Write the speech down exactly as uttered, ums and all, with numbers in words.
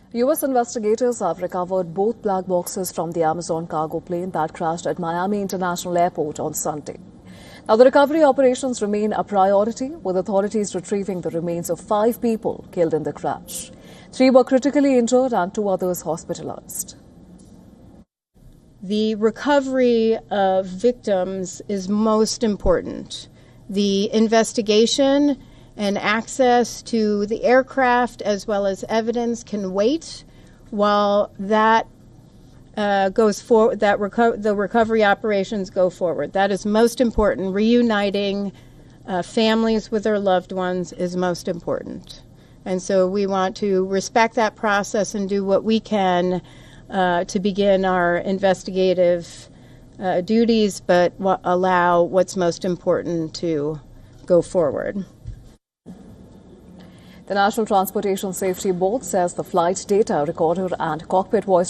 U S investigators have recovered both black boxes from the Amazon cargo plane that crashed at Miami International Airport on Sunday. Now, the recovery operations remain a priority, with authorities retrieving the remains of five people killed in the crash. Three were critically injured and two others hospitalized. The recovery of victims is most important. The investigation and access to the aircraft as well as evidence can wait while that uh, goes forward, that reco- the recovery operations go forward. That is most important. Reuniting uh, families with their loved ones is most important. And so we want to respect that process and do what we can uh, to begin our investigative uh, duties, but w- allow what's most important to go forward. The National Transportation Safety Board says the flight data recorder and cockpit voice